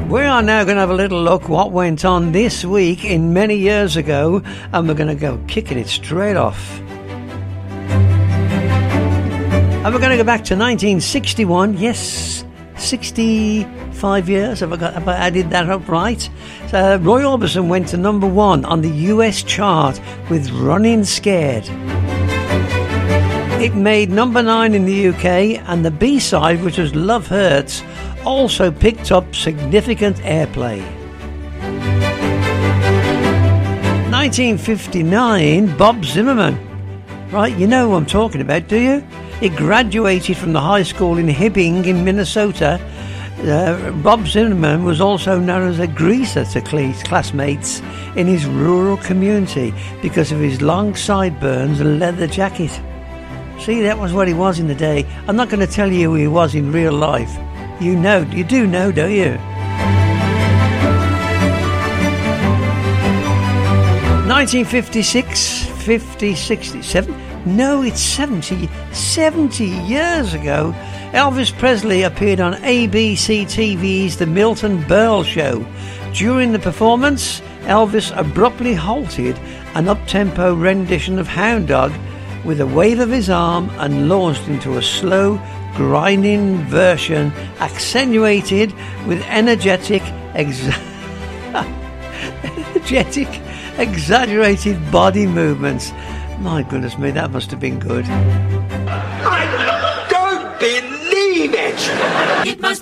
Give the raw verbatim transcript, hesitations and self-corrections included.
We are now going to have a little look what went on this week in many years ago, and we're going to go kicking it straight off. And we're going to go back to nineteen sixty-one. Yes, sixty-five years. Have I, got, have I added that up right? So Roy Orbison went to number one on the U S chart with Running Scared. It made number nine in the U K, and the B-side, which was Love Hurts, also picked up significant airplay. nineteen fifty-nine, Bob Zimmerman. Right, you know who I'm talking about, do you? He graduated from the high school in Hibbing in Minnesota. Uh, Bob Zimmerman was also known as a greaser to classmates in his rural community because of his long sideburns and leather jacket. See, that was what he was in the day. I'm not going to tell you who he was in real life. You know, you do know, don't you? nineteen fifty-six, fifty, sixty-seven. No, it's seventy, seventy years ago. Elvis Presley appeared on A B C T V's The Milton Berle Show. During the performance, Elvis abruptly halted an up-tempo rendition of Hound Dog with a wave of his arm and launched into a slow, grinding version accentuated with energetic, exa- energetic, exaggerated body movements. My goodness me, that must have been good. I don't believe it! It must